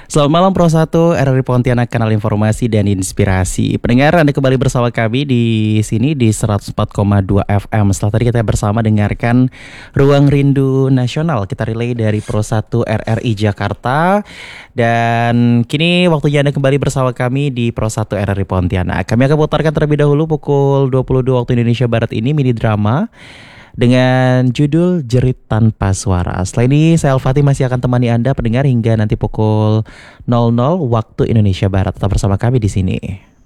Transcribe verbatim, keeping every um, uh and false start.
Selamat malam Pro satu, R R I Pontianak, kanal informasi dan inspirasi. Pendengar, Anda kembali bersama kami di sini di seratus empat koma dua F M. Setelah tadi kita bersama dengarkan Ruang Rindu Nasional. Kita relay dari Pro satu R R I Jakarta. Dan kini waktunya Anda kembali bersama kami di Pro satu R R I Pontianak. Kami akan putarkan terlebih dahulu pukul dua puluh dua waktu Indonesia Barat ini mini drama dengan judul Jerit Tanpa Suara. Setelah ini saya Al-Fatih masih akan temani Anda pendengar hingga nanti pukul nol nol waktu Indonesia Barat. Tetap bersama kami di sini.